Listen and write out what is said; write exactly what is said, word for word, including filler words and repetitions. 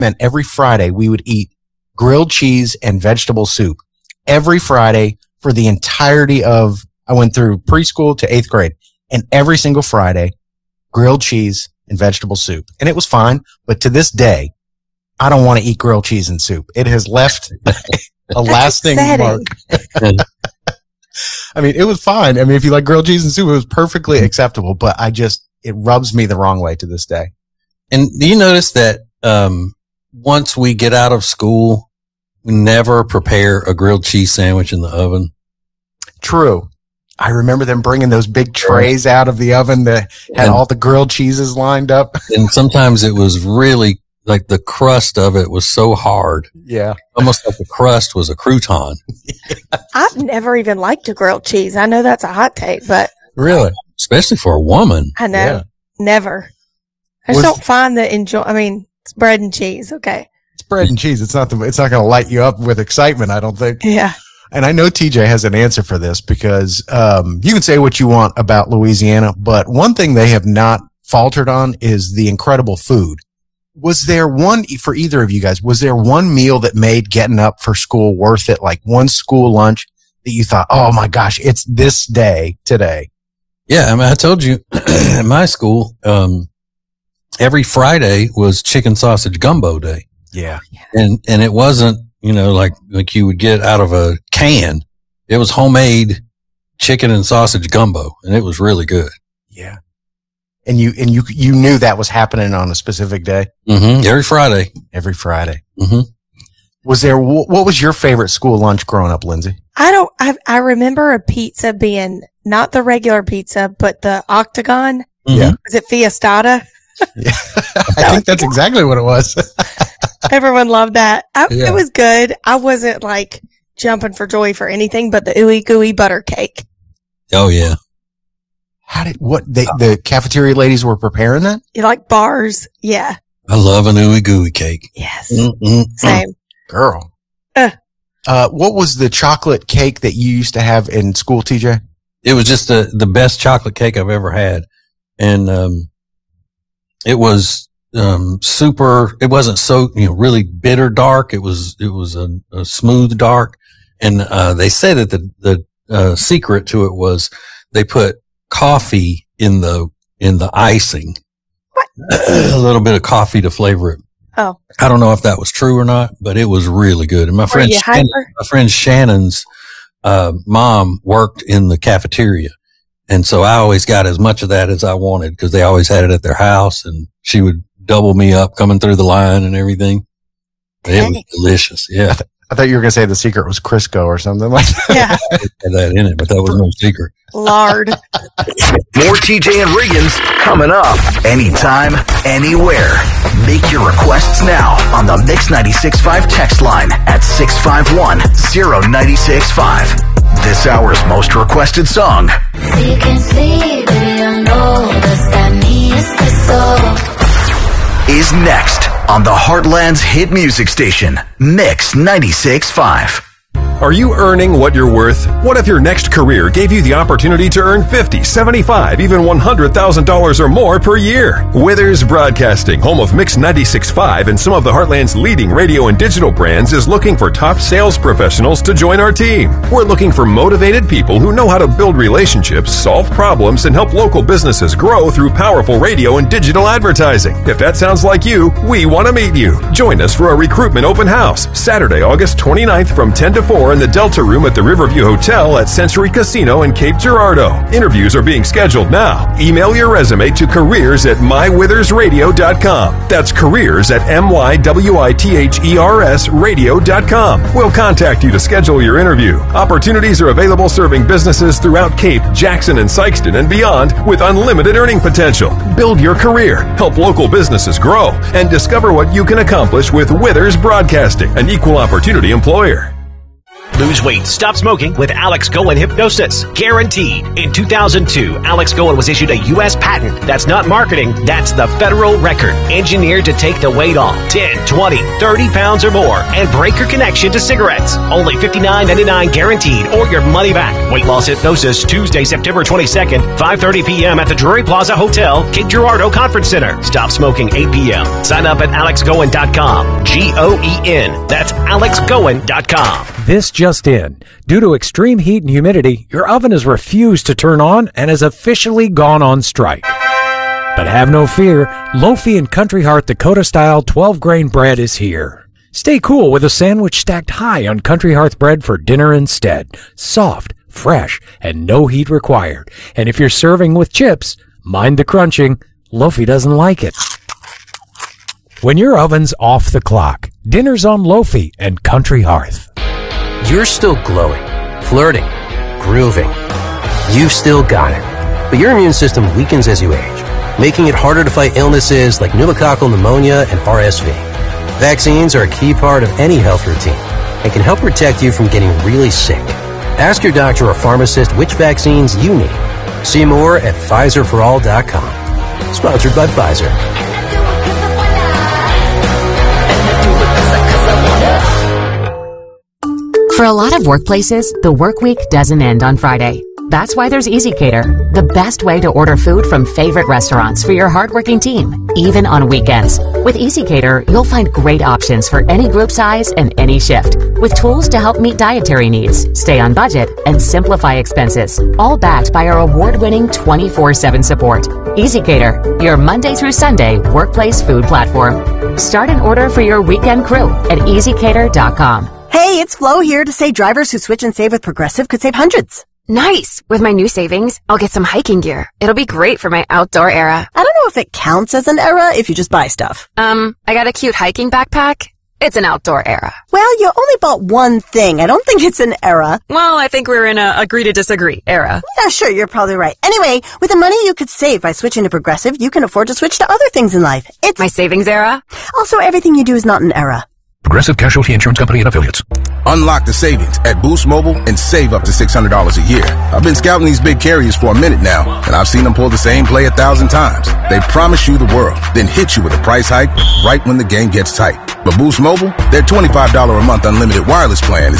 meant every Friday we would eat grilled cheese and vegetable soup every Friday for the entirety of, I went through preschool to eighth grade, and every single Friday, grilled cheese and vegetable soup. And it was fine. But to this day, I don't want to eat grilled cheese and soup. It has left a lasting mark. I mean, it was fine. I mean, if you like grilled cheese and soup, it was perfectly acceptable, but I just, it rubs me the wrong way to this day. And do you notice that, um, once we get out of school, we never prepare a grilled cheese sandwich in the oven? True. I remember them bringing those big trays out of the oven that had and, all the grilled cheeses lined up. And sometimes it was really like the crust of it was so hard. Yeah. Almost like the crust was a crouton. I've never even liked a grilled cheese. I know that's a hot take, but. Really? Especially for a woman. I know. Yeah. Never. I just was, don't find the enjoy. I mean, it's bread and cheese. Okay. It's bread and cheese. It's not the, it's not going to light you up with excitement, I don't think. Yeah. And I know T J has an answer for this because, um, you can say what you want about Louisiana, but one thing they have not faltered on is the incredible food. Was there one, for either of you guys, was there one meal that made getting up for school worth it? Like one school lunch that you thought, oh my gosh, it's this day today? Yeah. I mean, I told you at my school, um, every Friday was chicken sausage gumbo day. Yeah. And, and it wasn't, you know, like, like you would get out of a can. It was homemade chicken and sausage gumbo, and it was really good. Yeah. And you, and you, you knew that was happening on a specific day? Mm-hmm. Every Friday. Every Friday. Mm-hmm. Was there, what was your favorite school lunch growing up, Lindsay? I don't, I, I remember a pizza being not the regular pizza, but the octagon. Yeah. Was it Fiestada? Yeah. I think that's exactly what it was. Everyone loved that. I, Yeah. It was good. I wasn't like jumping for joy for anything but the ooey gooey butter cake. Oh, yeah. How did, what, they, the cafeteria ladies were preparing that? You like bars? Yeah. I love an ooey gooey cake. Yes. Mm-mm. Same. Girl. Uh. Uh, what was the chocolate cake that you used to have in school, T J? It was just the, the best chocolate cake I've ever had. And, um, it was, um, super, it wasn't so, you know, really bitter dark. It was, it was a, a smooth dark. And, uh, they said that the, the, uh, secret to it was they put coffee in the, in the icing. What? A little bit of coffee to flavor it. Oh. I don't know if that was true or not, but it was really good. And my Were friend, you Shannon, hyper? my friend Shannon's, uh, mom worked in the cafeteria. And so I always got as much of that as I wanted because they always had it at their house, and she would double me up coming through the line and everything. It was delicious. Yeah. I thought you were going to say the secret was Crisco or something like that. Yeah. Had that in it, but that was no secret. Lard. More T J and Riggins coming up anytime, anywhere. Make your requests now on the Mix ninety-six point five text line at six five one, zero nine six five. This hour's most requested song You can see, baby, I know that's that me is the soul. is next on the Heartland's hit music station, Mix ninety-six point five. Are you earning what you're worth? What if your next career gave you the opportunity to earn fifty, seventy-five, even one hundred thousand dollars or more per year? Withers Broadcasting, home of Mix ninety-six point five and some of the Heartland's leading radio and digital brands, is looking for top sales professionals to join our team. We're looking for motivated people who know how to build relationships, solve problems, and help local businesses grow through powerful radio and digital advertising. If that sounds like you, we want to meet you. Join us for a recruitment open house, Saturday, August twenty-ninth from ten to four in the Delta Room at the Riverview Hotel at Century Casino in Cape Girardeau. Interviews are being scheduled now. Email your resume to careers at my withers radio dot com. That's careers at M Y W I T H E R S radio dot com. We'll contact you to schedule your interview. Opportunities are available serving businesses throughout Cape, Jackson, and Sykeston and beyond with unlimited earning potential. Build your career, help local businesses grow, and discover what you can accomplish with Withers Broadcasting, an equal opportunity employer. Lose weight, stop smoking with Alex Goen Hypnosis. Guaranteed. In two thousand two, Alex Goen was issued a U S patent. That's not marketing. That's the federal record. Engineered to take the weight off ten, twenty, thirty pounds or more and break your connection to cigarettes. Only fifty-nine ninety-nine guaranteed or your money back. Weight Loss Hypnosis, Tuesday, September twenty-second, five thirty p.m. at the Drury Plaza Hotel, Cape Girardeau Conference Center. Stop smoking eight p.m. Sign up at alex goen dot com. G O E N. That's alex goen dot com. This just in. Due to extreme heat and humidity, your oven has refused to turn on and has officially gone on strike. But have no fear, Lofi and Country Hearth Dakota-style twelve-grain bread is here. Stay cool with a sandwich stacked high on Country Hearth bread for dinner instead. Soft, fresh, and no heat required. And if you're serving with chips, mind the crunching. Lofi doesn't like it. When your oven's off the clock, dinner's on Lofi and Country Hearth. You're still glowing, flirting, grooving. You've still got it. But your immune system weakens as you age, making it harder to fight illnesses like pneumococcal pneumonia and R S V. Vaccines are a key part of any health routine and can help protect you from getting really sick. Ask your doctor or pharmacist which vaccines you need. See more at Pfizer for all dot com. Sponsored by Pfizer. For a lot of workplaces, the work week doesn't end on Friday. That's why there's EasyCater, the best way to order food from favorite restaurants for your hardworking team, even on weekends. With EasyCater, you'll find great options for any group size and any shift, with tools to help meet dietary needs, stay on budget, and simplify expenses, all backed by our award-winning twenty-four seven support. EasyCater, your Monday through Sunday workplace food platform. Start an order for your weekend crew at easy cater dot com. Hey, it's Flo here to say drivers who switch and save with Progressive could save hundreds. Nice! With my new savings, I'll get some hiking gear. It'll be great for my outdoor era. I don't know if it counts as an era if you just buy stuff. Um, I got a cute hiking backpack. It's an outdoor era. Well, you only bought one thing. I don't think it's an era. Well, I think we're in a agree to disagree era. Yeah, sure, you're probably right. Anyway, with the money you could save by switching to Progressive, you can afford to switch to other things in life. It's my savings era. Also, everything you do is not an era. Progressive Casualty Insurance Company and Affiliates. Unlock the savings at Boost Mobile and save up to six hundred dollars a year. I've been scouting these big carriers for a minute now, and I've seen them pull the same play a thousand times. They promise you the world, then hit you with a price hike right when the game gets tight. But Boost Mobile, their twenty-five dollars a month unlimited wireless plan is